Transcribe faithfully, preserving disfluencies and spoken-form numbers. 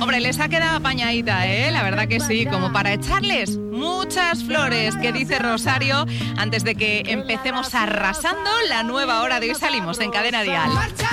Hombre, les ha quedado apañadita, ¿eh? La verdad que sí, como para echarles muchas flores, que dice Rosario, antes de que empecemos arrasando la nueva hora de Hoy Salimos en Cadena Dial.